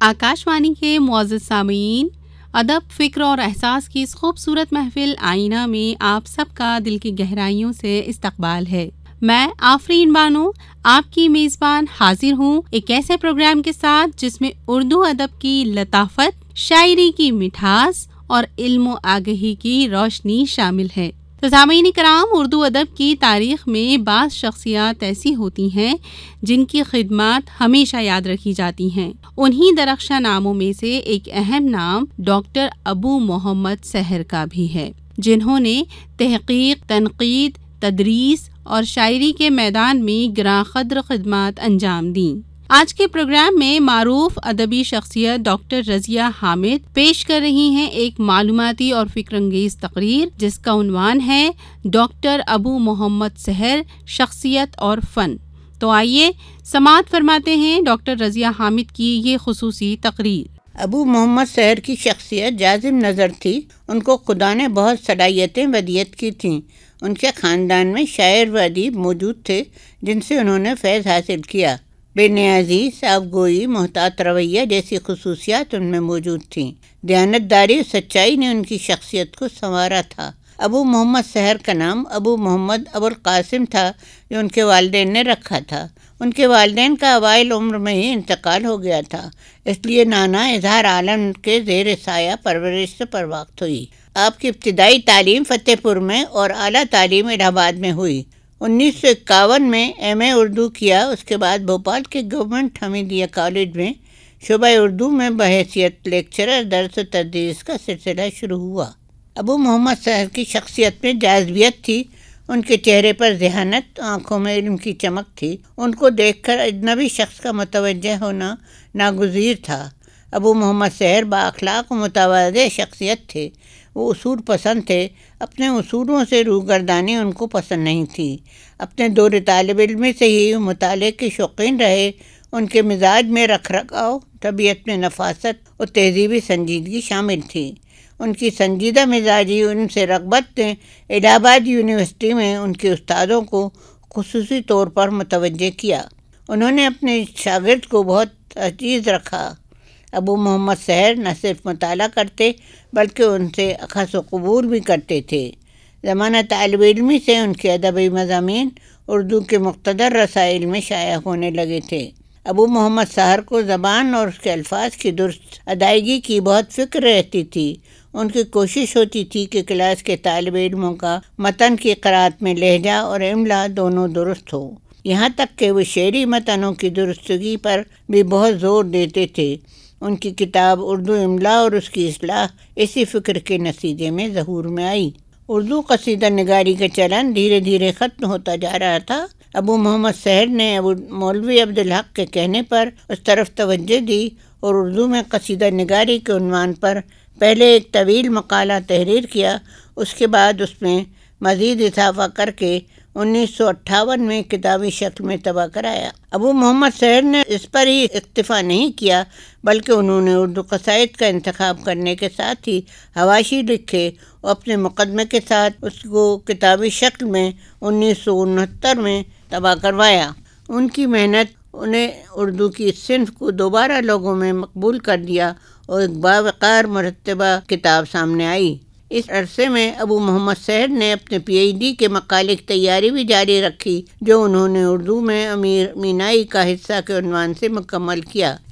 آکاشوانی کے معزز سامعین، ادب، فکر اور احساس کی اس خوبصورت محفل آئینہ میں آپ سب کا دل کی گہرائیوں سے استقبال ہے۔ میں آفرین بانو آپ کی میزبان حاضر ہوں ایک ایسے پروگرام کے ساتھ جس میں اردو ادب کی لطافت، شاعری کی مٹھاس اور علم و آگہی کی روشنی شامل ہے۔ تو سامعین کرام، اردو ادب کی تاریخ میں بعض شخصیات ایسی ہوتی ہیں جن کی خدمات ہمیشہ یاد رکھی جاتی ہیں۔ انہی درخشاں ناموں میں سے ایک اہم نام ڈاکٹر ابو محمد سحر کا بھی ہے، جنہوں نے تحقیق، تنقید، تدریس اور شاعری کے میدان میں گراں قدر خدمات انجام دیں۔ آج کے پروگرام میں معروف ادبی شخصیت ڈاکٹر رضیہ حامد پیش کر رہی ہیں ایک معلوماتی اور فکر انگیز تقریر جس کا عنوان ہے ڈاکٹر ابو محمد سحر، شخصیت اور فن۔ تو آئیے سماعت فرماتے ہیں ڈاکٹر رضیہ حامد کی یہ خصوصی تقریر۔ ابو محمد سحر کی شخصیت جاذب نظر تھی۔ ان کو خدا نے بہت صلاحیتیں ودیت کی تھیں۔ ان کے خاندان میں شاعر و ادیب موجود تھے جن سے انہوں نے فیض حاصل کیا۔ بے نیازی، صاف گوئی، محتاط رویہ جیسی خصوصیات ان میں موجود تھیں۔ دیانتداری اور سچائی نے ان کی شخصیت کو سنوارا تھا۔ ابو محمد سحر کا نام ابو محمد ابو القاسم تھا جو ان کے والدین نے رکھا تھا۔ ان کے والدین کا اوائل عمر میں ہی انتقال ہو گیا تھا، اس لیے نانا اظہار عالم کے زیر سایہ پرورش سے پرواقت ہوئی۔ آپ کی ابتدائی تعلیم فتح پور میں اور اعلیٰ تعلیم الہ آباد میں ہوئی۔ 1951 میں ایم اے اردو کیا۔ اس کے بعد بھوپال کے گورنمنٹ حمیدیہ کالج میں شعبہ اردو میں بحیثیت لیکچرر درس و تدریس کا سلسلہ شروع ہوا۔ ابو محمد سحر کی شخصیت میں جاذبیت تھی۔ ان کے چہرے پر ذہانت، آنکھوں میں علم کی چمک تھی۔ ان کو دیکھ کر اجنبی شخص کا متوجہ ہونا ناگزیر تھا۔ ابو محمد سحر بااخلاق و متواضع شخصیت تھے۔ وہ اصول پسند تھے۔ اپنے اصولوں سے روگردانی ان کو پسند نہیں تھی۔ اپنے دور طالب علمی سے ہی مطالعے کے شوقین رہے۔ ان کے مزاج میں رکھ رکھاؤ، طبیعت میں نفاست اور تہذیبی سنجیدگی شامل تھی۔ ان کی سنجیدہ مزاجی ان سے رغبت نے الہ آباد یونیورسٹی میں ان کے استادوں کو خصوصی طور پر متوجہ کیا۔ انہوں نے اپنے شاگرد کو بہت عزیز رکھا۔ ابو محمد سحر نہ صرف مطالعہ کرتے بلکہ ان سے اخذ و قبول بھی کرتے تھے۔ زمانہ طالب علمی سے ان کے ادبی مضامین اردو کے مقتدر رسائل میں شائع ہونے لگے تھے۔ ابو محمد سحر کو زبان اور اس کے الفاظ کی درست ادائیگی کی بہت فکر رہتی تھی۔ ان کی کوشش ہوتی تھی کہ کلاس کے طالب علموں کا متن کی قرأت میں لہجہ اور املا دونوں درست ہو۔ یہاں تک کہ وہ شعری متنوں کی درستگی پر بھی بہت زور دیتے تھے۔ ان کی کتاب اردو املا اور اس کی اصلاح اسی فکر کے نتیجے میں ظہور میں آئی۔ اردو قصیدہ نگاری کا چلن دھیرے دھیرے ختم ہوتا جا رہا تھا۔ ابو محمد سحر نے مولوی عبدالحق کے کہنے پر اس طرف توجہ دی اور اردو میں قصیدہ نگاری کے عنوان پر پہلے ایک طویل مقالہ تحریر کیا۔ اس کے بعد اس میں مزید اضافہ کر کے 1958 میں کتابی شکل میں طبع کرایا۔ ابو محمد سحر نے اس پر ہی اکتفا نہیں کیا بلکہ انہوں نے اردو قصائد کا انتخاب کرنے کے ساتھ ہی حواشی لکھے اور اپنے مقدمے کے ساتھ اس کو کتابی شکل میں 1969 میں طبع کروایا۔ ان کی محنت انہیں اردو کی اس صنف کو دوبارہ لوگوں میں مقبول کر دیا اور ایک باوقار مرتبہ کتاب سامنے آئی۔ اس عرصے میں ابو محمد سحر نے اپنے پی ایچ ڈی کے مقالے کی تیاری بھی جاری رکھی جو انہوں نے اردو میں امیر مینائی کا حصہ کے عنوان سے مکمل کیا۔